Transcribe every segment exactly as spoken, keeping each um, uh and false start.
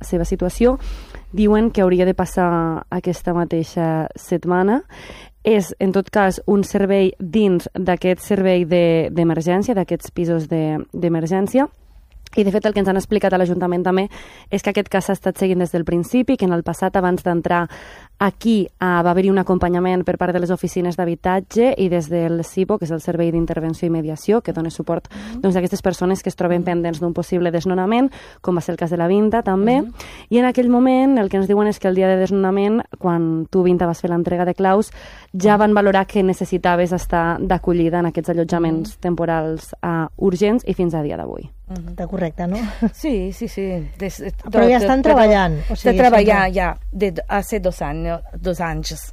seva situació. Diuen que hauria de passar aquesta mateixa setmana. És, en tot cas, un servei dins d'aquest servei d'emergència, d'aquests pisos d'emergència. I, de fet, el que ens han explicat a l'Ajuntament també és que aquest cas s'ha estat seguint des del principi, que en el passat, abans d'entrar aquí, uh, va haver-hi un acompanyament per part de les oficines d'habitatge i des del SIPO, que és el Servei d'Intervenció i Mediació, que dona suport uh-huh. doncs, a aquestes persones que es troben pendents d'un possible desnonament, com va ser el cas de la Vinta, també. Uh-huh. I en aquell moment el que ens diuen és que el dia de desnonament, quan tu, Vinta, vas fer l'entrega de claus, ja van valorar que necessitaves estar d'acollida en aquests allotjaments uh-huh. temporals uh, urgents i fins a dia d'avui. Està correcte, no? Sí, sí, sí. Des, però ja estan treballant. O sigui, de treballar ja, de, hace dos años, dos años.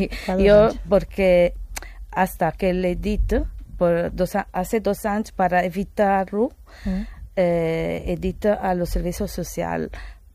Yo, porque hasta que le he dicho, por dos, hace dos años, para evitarlo, ¿Mm? eh, he dicho a los servicios sociales,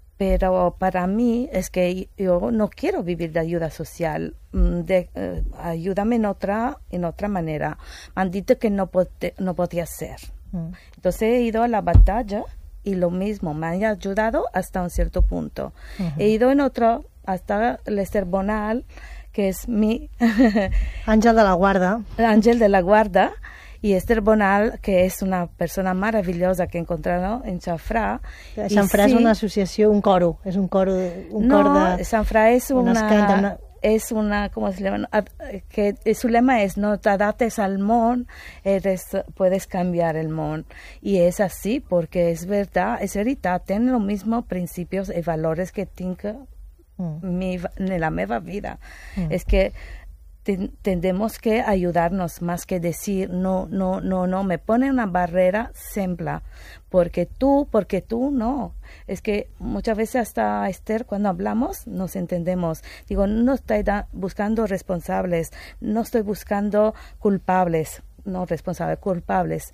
pero para mí es que yo no quiero vivir de ayuda social, de, eh, ayúdame en otra, en otra manera. Me han dicho que no, pod- no podía ser. Entonces he ido a la batalla y lo mismo, me han ayudado hasta un cierto punto. Uh-huh. He ido en otro, hasta Lester Bonal, que es mi... Ángel de la Guarda. Ángel de la Guarda. Y Esther Bonal, que es una persona maravillosa que he encontrado en Xanfrà. Xanfrà sí, és una associació, un coro, és un coro... Un no, cor de, Xanfrà es una... una es una, ¿cómo se llama? Que su lema es, no te adaptes al mundo, eres, puedes cambiar el mundo. Y es así, porque es verdad, es verdad, tienen los mismos principios y valores que tengo mm. mi, en la meva vida. Mm. Es que ten, tendemos que ayudarnos más que decir, no, no, no, no, me pone una barrera simple, porque tú, porque tú no. Es que muchas veces hasta Esther, cuando hablamos, nos entendemos. Digo, no estoy da- buscando responsables, no estoy buscando culpables, no responsables, culpables.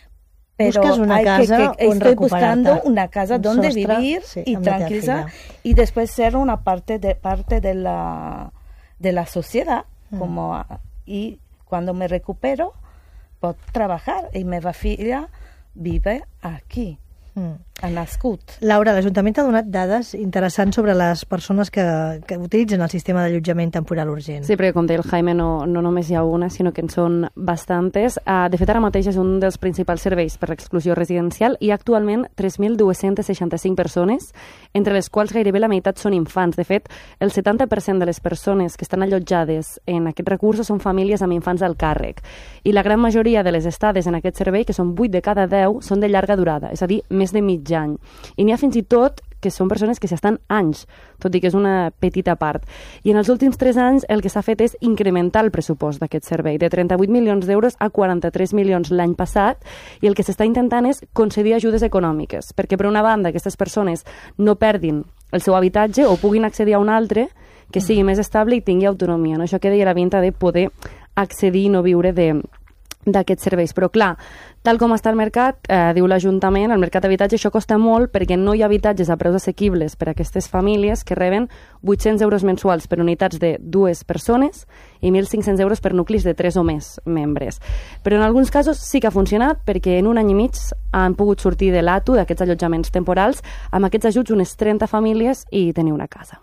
Pero buscas una hay casa que, que estoy buscando una casa donde sostre, vivir sí, y tranquilizar y después ser una parte de parte de la de la sociedad mm. como y cuando me recupero puedo trabajar y mi filla vive aquí. Mm. Ha nascut. Laura, l'Ajuntament ha donat dades interessants sobre les persones que, que utilitzen el sistema d'allotjament temporal urgent. Sí, perquè com deia el Jaime, no, no només hi ha una, sinó que en són bastantes. Uh, de fet, ara mateix és un dels principals serveis per l'exclusió residencial i actualment tres mil dues-centes seixanta-cinc persones, entre les quals gairebé la meitat són infants. De fet, el setanta per cent de les persones que estan allotjades en aquests recursos són famílies amb infants al càrrec. I la gran majoria de les estades en aquest servei, que són vuit de cada deu, són de llarga durada, és a dir, més de mig any. I n'hi ha fins i tot que són persones que s'hi estan anys, tot i que és una petita part. I en els últims tres anys el que s'ha fet és incrementar el pressupost d'aquest servei, de trenta-vuit milions d'euros a quaranta-tres milions l'any passat, i el que s'està intentant és concedir ajudes econòmiques, perquè per una banda aquestes persones no perdin el seu habitatge o puguin accedir a un altre que sigui més estable i tingui autonomia. No? Això que deia la Vinta de poder accedir i no viure de d'aquests serveis. Però clar, tal com està el mercat, eh, diu l'Ajuntament, el mercat d'habitatge, això costa molt perquè no hi ha habitatges a preus assequibles per a aquestes famílies que reben vuit-cents euros mensuals per unitats de dues persones i mil cinc-cents euros per nuclis de tres o més membres. Però en alguns casos sí que ha funcionat perquè en un any i mig han pogut sortir de l'A T U, d'aquests allotjaments temporals, amb aquests ajuts unes trenta famílies i tenir una casa.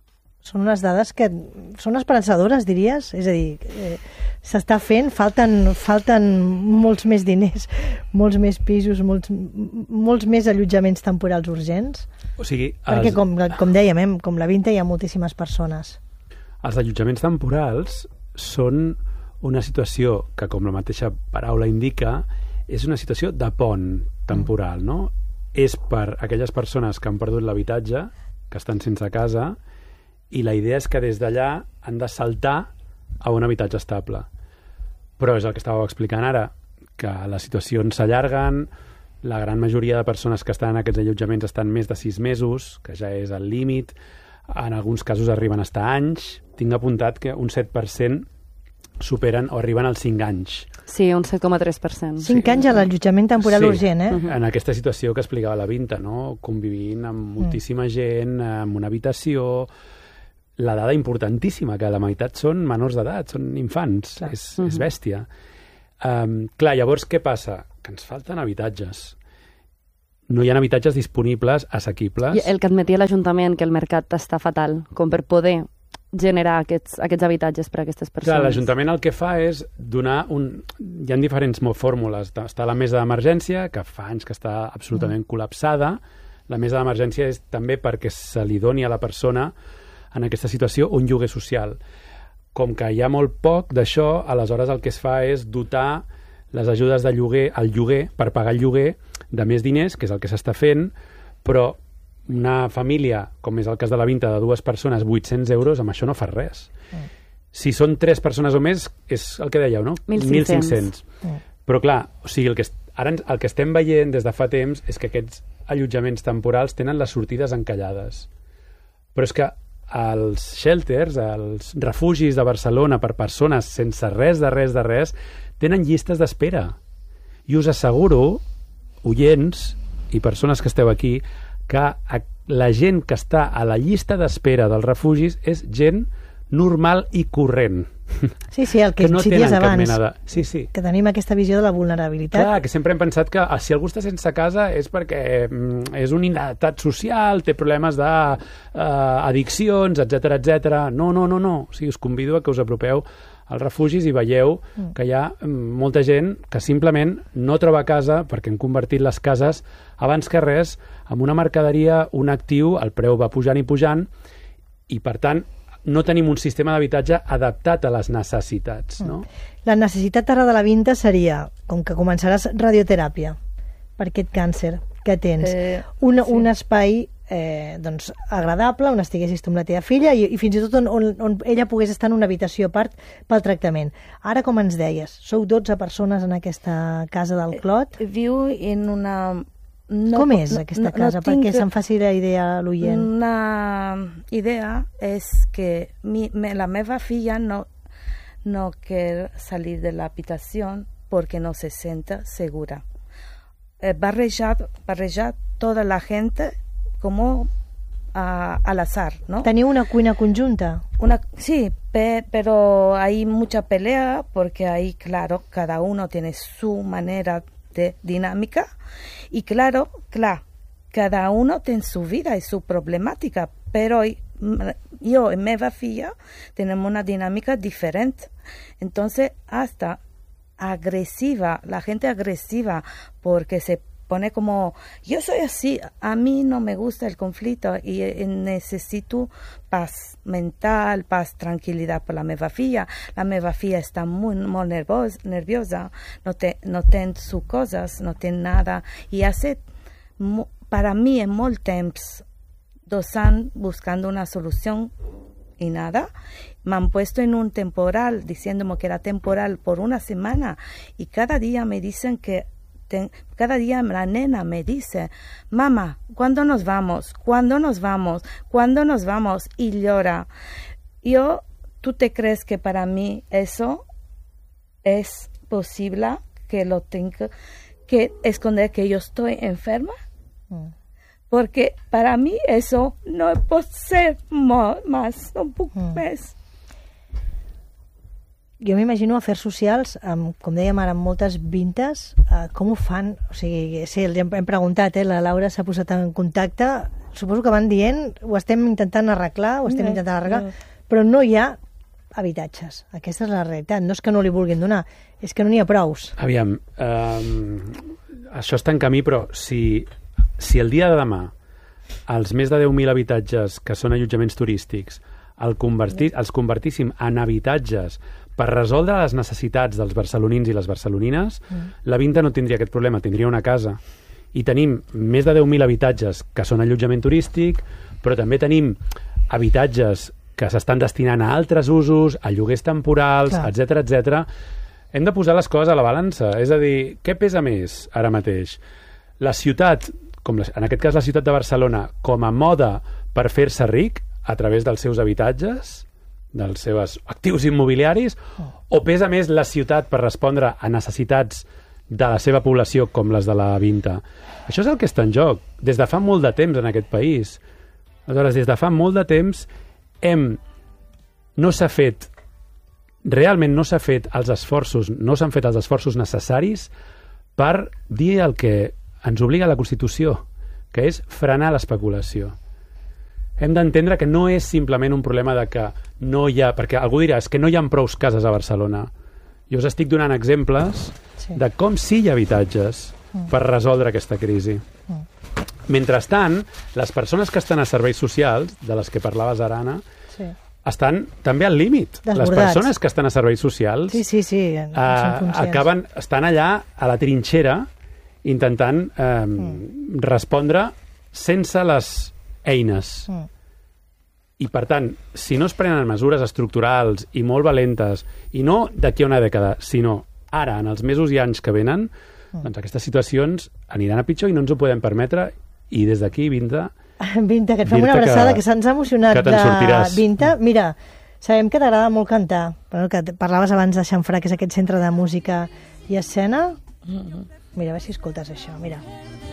Són unes dades que són esperançadores, diries? És a dir, eh, s'està fent, falten, falten molts més diners, molts més pisos, molts, molts més allotjaments temporals urgents. O sigui, perquè, els... com, com dèiem, eh, com la Vinta, hi ha moltíssimes persones. Els allotjaments temporals són una situació que, com la mateixa paraula indica, és una situació de pont temporal, no? És per aquelles persones que han perdut l'habitatge, que estan sense casa, i la idea és que des d'allà han de saltar a un habitatge estable. Però és el que estàveu explicant ara, que les situacions s'allarguen, la gran majoria de persones que estan en aquests allotjaments estan més de sis mesos, que ja és el límit, en alguns casos arriben a estar anys. Tinc apuntat que un set per cent superen o arriben als cinc anys. Sí, un set coma tres per cent. cinc sí. anys a l'allotjament temporal sí. urgent, eh? Uh-huh. En aquesta situació que explicava la Vinta, no? Convivint amb moltíssima gent, amb una habitació... La dada importantíssima, que la meitat són menors d'edat, són infants, és, uh-huh. és bèstia. Um, clar, llavors què passa? Que ens falten habitatges. no hi ha habitatges disponibles, assequibles. I el que admetia l'Ajuntament, que el mercat està fatal, com per poder generar aquests, aquests habitatges per a aquestes persones. Clar, l'Ajuntament el que fa és donar un... Hi ha diferents fórmules. Està la mesa d'emergència, que fa anys que està absolutament mm. col·lapsada. La mesa d'emergència és també perquè se li doni a la persona en aquesta situació un lloguer social. Com que hi ha molt poc d'això, aleshores el que es fa és dotar les ajudes de lloguer al lloguer, per pagar el lloguer, de més diners, que és el que s'està fent, però una família, com és el cas de la Vinta, de dues persones, vuit-cents euros, amb això no fa res. Mm. Si són tres persones o més, és el que dèieu, no? mil cinc-cents. Mm. Però clar, o sigui, el que, ara el que estem veient des de fa temps és que aquests allotjaments temporals tenen les sortides encallades. Però és que els shelters, els refugis de Barcelona per persones sense res de res de res, tenen llistes d'espera. I us asseguro, oients i persones que esteu aquí, que la gent que està a la llista d'espera dels refugis és gent normal i corrent. Sí, sí, el que, que no dies abans, de... sí, sí. que tenim aquesta visió de la vulnerabilitat. Clar, que sempre hem pensat que si algú està sense casa és perquè mm, és un inadaptat social, té problemes d'addiccions, uh, etcètera, etcètera. No, no, no, no. O sigui, us convido a que us apropeu als refugis i veieu mm. que hi ha molta gent que simplement no troba casa perquè han convertit les cases abans que res en una mercaderia, un actiu, el preu va pujant i pujant i per tant no tenim un sistema d'habitatge adaptat a les necessitats, no? La necessitat ara de la Vinta seria, com que començaràs radioteràpia per aquest càncer que tens, eh, un, sí. un espai eh, doncs, agradable on estiguessis tu amb la teva filla i, i fins i tot on, on, on ella pogués estar en una habitació a part pel tractament. Ara, com ens deies, sou dotze persones en aquesta casa del Clot? Viu en una... No, Com és aquesta casa? No, no perquè se'n faci la idea a l'oient. Una idea és que mi, me, la meva filla no, no quer salir de l'habitació perquè no se senta segura. Eh, barrejar, barrejar tota la gent com a, al azar, ¿no? ¿Teniu una cuina conjunta? Una, sí, pe, pero hay mucha pelea porque ahí, claro, cada uno tiene su manera de dinámica y claro, claro, cada uno tiene su vida y su problemática, pero yo y mi filla tenemos una dinámica diferente. Entonces, hasta agresiva, la gente agresiva, porque se pone como, yo soy así, a mí no me gusta el conflicto y necesito paz mental, paz, tranquilidad por la meva filla. La meva filla está muy, muy nerviosa, nerviosa no, te, no tiene sus cosas, no tiene nada. Y hace, para mí, en molt temps, dos años buscando una solución y nada. Me han puesto en un temporal, diciéndome que era temporal por una semana. Y cada día me dicen que Ten, cada día la nena me dice, mamá, ¿cuándo nos vamos? ¿Cuándo nos vamos? ¿Cuándo nos vamos? Y llora. Yo, ¿tú te crees que para mí eso es posible que lo tenga que esconder que yo estoy enferma? Mm. Porque para mí eso no puede ser más, no puc mm. més. Jo m'imagino afers socials, amb, com dèiem ara, amb moltes vintes, eh, com ho fan? O sigui, sí, hem, hem preguntat, eh, la Laura s'ha posat en contacte, suposo que van dient, ho estem intentant arreglar, ho estem no, intentant arreglar, no. Però no hi ha habitatges. Aquesta és la realitat. No és que no li vulguin donar, és que no n'hi ha prous. Aviam, um, això està en camí, però si, si el dia de demà els més de deu mil habitatges que són allotjaments turístics el convertir, els convertíssim en habitatges per resoldre les necessitats dels barcelonins i les barcelonines, mm. la Vinta no tindria aquest problema, tindria una casa. I tenim més de deu mil habitatges que són allotjament turístic, però també tenim habitatges que s'estan destinant a altres usos, a lloguers temporals, etcètera, etcètera. Hem de posar les coses a la balança. És a dir, què pesa més ara mateix? La ciutat, com en aquest cas la ciutat de Barcelona, com a moda per fer-se ric a través dels seus habitatges, dels seus actius immobiliaris, o pesa més la ciutat per respondre a necessitats de la seva població com les de la Vinta? Això és el que està en joc des de fa molt de temps en aquest país. Aleshores, des de fa molt de temps hem... no s'ha fet realment no s'ha fet els esforços no s'han fet els esforços necessaris per dir el que ens obliga la Constitució, que és frenar l'especulació. Hem d'entendre que no és simplement un problema de que no hi ha... Perquè algú dirà, és que no hi ha prous cases a Barcelona. Jo us estic donant exemples sí. de com sí hi ha habitatges mm. per resoldre aquesta crisi. Mm. Mentrestant, les persones que estan a serveis socials, de les que parlaves ara, Anna, sí. estan també al límit. Les persones que estan a serveis socials sí, sí, sí, eh, acaben, estan allà a la trinxera intentant eh, mm. respondre sense les eines. Mm. I, per tant, si no es prenen mesures estructurals i molt valentes, i no d'aquí a una dècada, sinó ara, en els mesos i anys que venen, mm. doncs aquestes situacions aniran a pitjor i no ens ho podem permetre. I des d'aquí, Vinta... Vinta, que et fem una abraçada, que, que se'ns ha emocionat. Que te'n sortiràs. Vinta, mira, sabem que t'agrada molt cantar, però que parlaves abans de Xamfrà, que és aquest centre de música i escena. Mm-hmm. Mira, a veure si escoltes això, mira.